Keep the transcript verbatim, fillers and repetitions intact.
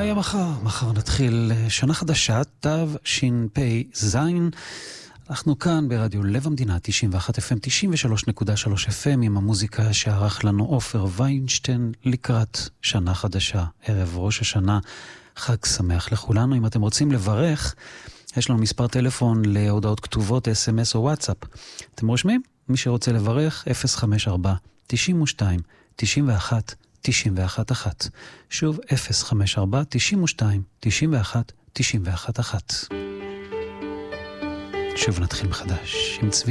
היה מחר? מחר נתחיל שנה חדשה, תו שינפי זין. אנחנו כאן ברדיו לב המדינה, תשעים ואחת אף אם, תשעים ושלוש נקודה שלוש אף אם, עם המוזיקה שערך לנו עופר ויינשטיין לקראת שנה חדשה, ערב ראש השנה. חג שמח לכולנו. אם אתם רוצים לברך, יש לנו מספר טלפון להודעות כתובות, אס אם אס או וואטסאפ. אתם רושמים? מי שרוצה לברך, אפס חמש ארבע תשעים ושתיים תשעים ואחת תשעים ואחת אחת. שוב, אפס חמש ארבע תשעים ושתיים תשעים ואחת תשעים ואחת אחת. שוב נתחיל מחדש עם צבי.